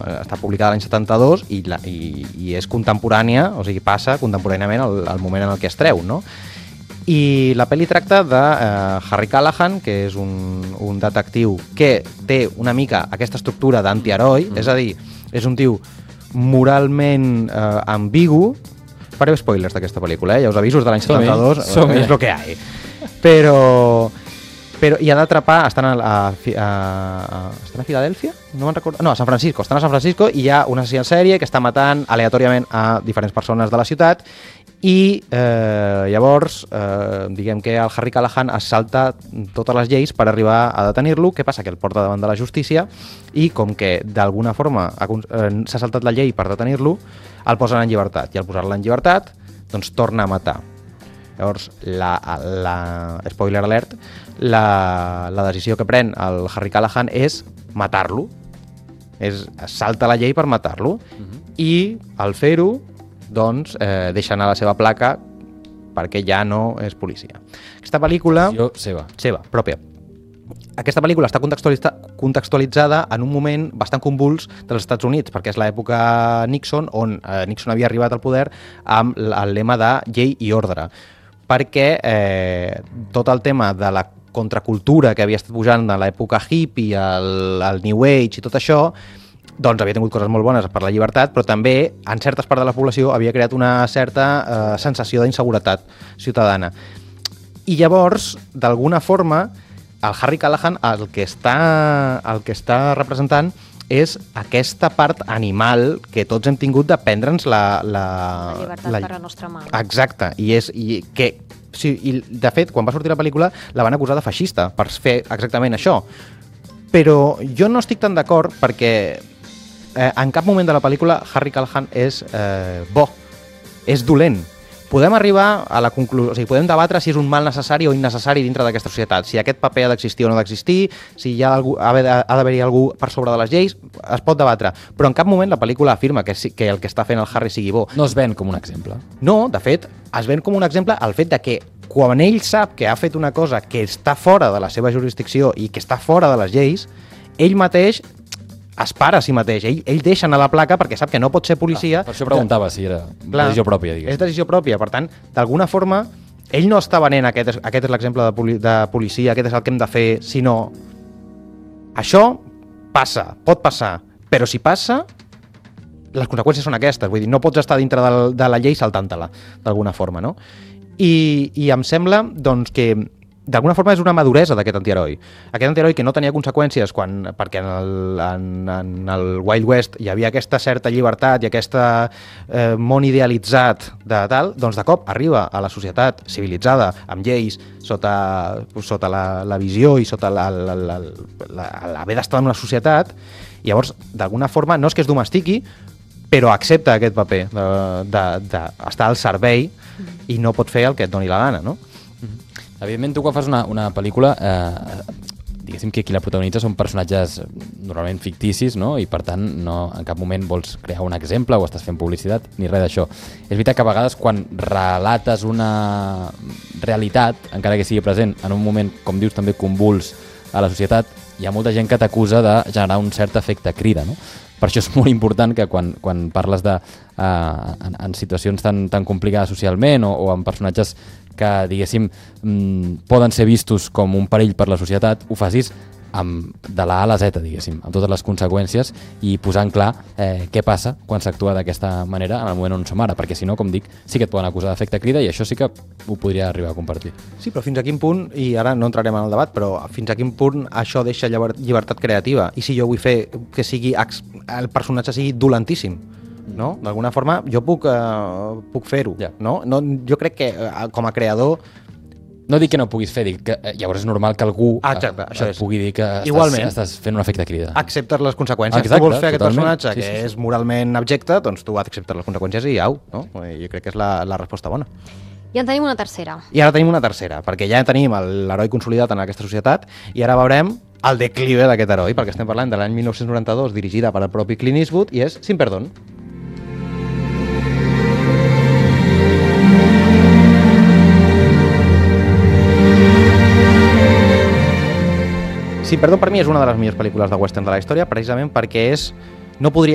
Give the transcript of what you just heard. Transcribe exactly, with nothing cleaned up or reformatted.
està publicada l'any setanta-dos i, la, i, i és contemporània, o sigui, passa contemporàniament al, al moment en el que es treu, no? I la pel·li tracta de eh, Harry Callahan, que és un, un detectiu que té una mica aquesta estructura d'antiheroi, mm. és a dir, és un tio moralment eh, ambigu. Faré spoilers d'aquesta pel·lícula, eh? Ja us aviso, de l'any setanta-dos, és el que hi ha. Però... Però hi ha d'atrapar, estan a, a, a, a, estan a Filadèlfia? No me'n recordo. No, a San Francisco. Estan a San Francisco i hi ha un assassí en sèrie que està matant aleatòriament a diferents persones de la ciutat i eh, llavors eh, diguem que el Harry Callahan es salta totes les lleis per arribar a detenir-lo. Què passa? Que el porta davant de la justícia i com que d'alguna forma eh, s'ha saltat la llei per detenir-lo, el posen en llibertat i al posar-la en llibertat doncs torna a matar. Llavors, la, la, spoiler alert, la, la decisió que pren el Harry Callahan és matar-lo. És, salta la llei per matar-lo. Uh-huh. I al fer-ho, doncs, eh, deixa anar la seva placa perquè ja no és policia. Aquesta pel·lícula... Decisió seva. Seva, pròpia. Aquesta pel·lícula està contextualitza, contextualitzada en un moment bastant convuls dels Estats Units, perquè és l'època Nixon, on eh, Nixon havia arribat al poder amb el lema de llei i ordre. Perquè eh, tot el tema de la contracultura que havia estat pujant de l'època hippie, el, el New Age i tot això, doncs havia tingut coses molt bones per la llibertat, però també en certes parts de la població havia creat una certa eh, sensació d'inseguretat ciutadana. I llavors, d'alguna forma, el Harry Callahan el que està, el que està representant és aquesta part animal que tots hem tingut de prendre'ns la... La, la llibertat la... per la nostra mà. Exacte, i és i que... Sí, i de fet, quan va sortir la pel·lícula la van acusar de feixista per fer exactament això. Però jo no estic tan d'acord perquè eh, en cap moment de la pel·lícula Harry Callahan és eh, bo, és dolent. Podem arribar a la conclusió, o sigui, podem debatre si és un mal necessari o innecessari dintre d'aquesta societat, si aquest paper ha d'existir o no d'existir, si hi ha, algú, ha d'haver-hi algú per sobre de les lleis, es pot debatre. Però en cap moment la pel·lícula afirma que, que el que està fent el Harry sigui bo. No es ven com un exemple. No, de fet, es ven com un exemple el fet de que quan ell sap que ha fet una cosa que està fora de la seva jurisdicció i que està fora de les lleis, ell mateix es para a si mateix, ell, ell deixa anar la placa perquè sap que no pot ser policia. Ah, per això preguntava si era Clar, decisió pròpia, digues. És decisió pròpia, per tant, d'alguna forma, ell no està venent aquest, aquest és l'exemple de, poli, de policia, aquest és el que hem de fer, sinó això passa, pot passar, però si passa, les conseqüències són aquestes, vull dir, no pots estar dintre de, de la llei saltant-te-la, d'alguna forma, no? I, i em sembla, doncs, que d'alguna forma és una maduresa d'aquest antiheroi. Aquest antiheroi que no tenia conseqüències quan, perquè en el, en, en el Wild West hi havia aquesta certa llibertat i aquest eh, món idealitzat de tal, doncs de cop arriba a la societat civilitzada, amb lleis, sota, sota la, la visió i sota l'haver d'estar en una societat, i llavors, d'alguna forma, no és que es domestiqui, però accepta aquest paper d'estar al servei i no pot fer el que et doni la gana, no? Evidentment, tu quan fas una, una pel·lícula, eh, diguéssim que qui la protagonitza són personatges normalment ficticis, no? I per tant no, en cap moment vols crear un exemple o estàs fent publicitat, ni res d'això. És veritat que a vegades quan relates una realitat, encara que sigui present, en un moment, com dius, també convuls a la societat, hi ha molta gent que t'acusa de generar un cert efecte crida, no? Per això és molt important que quan, quan parles de, uh, en, en situacions tan, tan complicades socialment o, o en personatges que, diguéssim, mm, poden ser vistos com un perill per la societat, ho facis amb, de la A a la Z, diguéssim, amb totes les conseqüències i posant clar eh, què passa quan s'actua d'aquesta manera en el moment on som ara, perquè si no, com dic, sí que et poden acusar d'efecte crida i això sí que ho podria arribar a compartir. Sí, però fins a quin punt, i ara no entrarem en el debat, però fins a quin punt això deixa llibertat creativa? I si jo vull fer que sigui el personatge sigui dolentíssim? No? D'alguna forma jo puc, uh, puc fer-ho, yeah. no? No, jo crec que uh, com a creador... No dic que no puguis fer, dic que eh, llavors és normal que algú ah, exacte, eh, això et pugui dir que Igualment, estàs, estàs fent un efecte crida. Acceptes les conseqüències. Exacte, tu vols fer totalment. aquest personatge sí, que sí, sí. és moralment abjecte, doncs tu acceptes les conseqüències i au, no? Jo crec que és la, la resposta bona. I en tenim una tercera. I ara tenim una tercera, perquè ja tenim l'heroi consolidat en aquesta societat i ara veurem el declive d'aquest heroi, perquè estem parlant de l'any mil nou-cents noranta-dos, dirigida per el propi Clint Eastwood, i és Sin Perdón. Sin Perdón per mi és una de les millors pel·lícules de western de la història, precisament perquè és... No podria